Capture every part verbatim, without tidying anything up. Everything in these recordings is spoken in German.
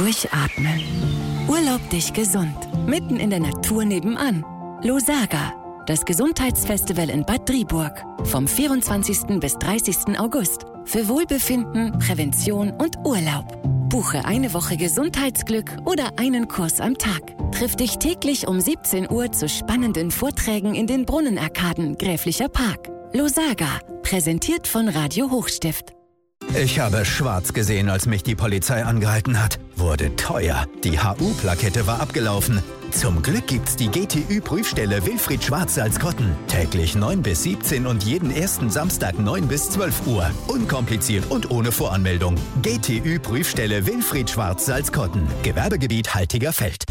Durchatmen. Urlaub dich gesund. Mitten in der Natur nebenan. Losaga, das Gesundheitsfestival in Bad Driburg. Vom vierundzwanzigsten bis dreißigsten August. Für Wohlbefinden, Prävention und Urlaub. Buche eine Woche Gesundheitsglück oder einen Kurs am Tag. Triff dich täglich um siebzehn Uhr zu spannenden Vorträgen in den Brunnenarkaden Gräflicher Park. Losaga, präsentiert von Radio Hochstift. Ich habe schwarz gesehen, als mich die Polizei angehalten hat. Wurde teuer. Die H U-Plakette war abgelaufen. Zum Glück gibt's die G T Ü-Prüfstelle Wilfried Schwarz-Salzkotten. Täglich neun bis siebzehn und jeden ersten Samstag neun bis zwölf Uhr. Unkompliziert und ohne Voranmeldung. G T Ü-Prüfstelle Wilfried Schwarz-Salzkotten. Gewerbegebiet Haltigerfeld.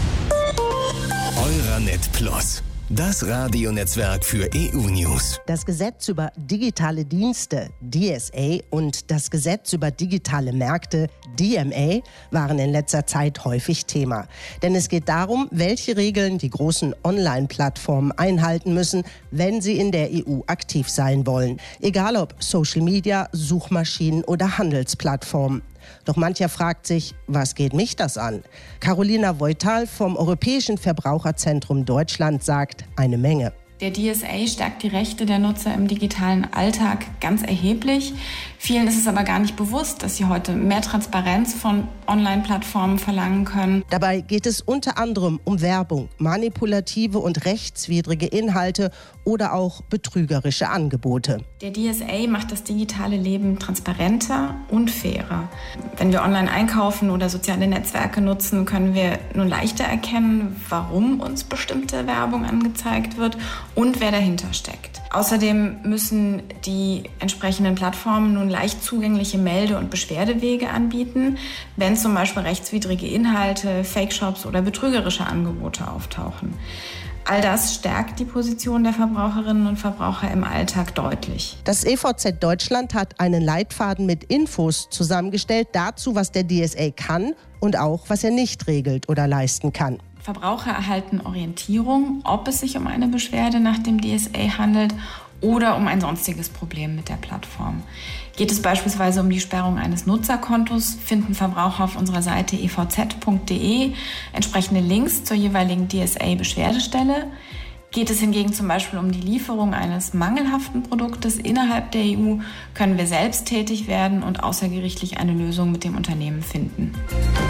Euranet Plus. Das Radionetzwerk für E U-News. Das Gesetz über digitale Dienste, D S A, und das Gesetz über digitale Märkte, D M A, waren in letzter Zeit häufig Thema. Denn es geht darum, welche Regeln die großen Online-Plattformen einhalten müssen, wenn sie in der E U aktiv sein wollen. Egal ob Social Media, Suchmaschinen oder Handelsplattformen. Doch mancher fragt sich, was geht mich das an? Carolina Voital vom Europäischen Verbraucherzentrum Deutschland sagt, eine Menge. Der D S A stärkt die Rechte der Nutzer im digitalen Alltag ganz erheblich. Vielen ist es aber gar nicht bewusst, dass sie heute mehr Transparenz von Online-Plattformen verlangen können. Dabei geht es unter anderem um Werbung, manipulative und rechtswidrige Inhalte oder auch betrügerische Angebote. Der D S A macht das digitale Leben transparenter und fairer. Wenn wir online einkaufen oder soziale Netzwerke nutzen, können wir nun leichter erkennen, warum uns bestimmte Werbung angezeigt wird und wer dahinter steckt. Außerdem müssen die entsprechenden Plattformen nun leicht zugängliche Melde- und Beschwerdewege anbieten, wenn zum Beispiel rechtswidrige Inhalte, Fake-Shops oder betrügerische Angebote auftauchen. All das stärkt die Position der Verbraucherinnen und Verbraucher im Alltag deutlich. Das E V Z Deutschland hat einen Leitfaden mit Infos zusammengestellt dazu, was der D S A kann und auch, was er nicht regelt oder leisten kann. Verbraucher erhalten Orientierung, ob es sich um eine Beschwerde nach dem D S A handelt oder um ein sonstiges Problem mit der Plattform. Geht es beispielsweise um die Sperrung eines Nutzerkontos, finden Verbraucher auf unserer Seite e v z punkt d e entsprechende Links zur jeweiligen D S A-Beschwerdestelle. Geht es hingegen zum Beispiel um die Lieferung eines mangelhaften Produktes innerhalb der E U, können wir selbst tätig werden und außergerichtlich eine Lösung mit dem Unternehmen finden.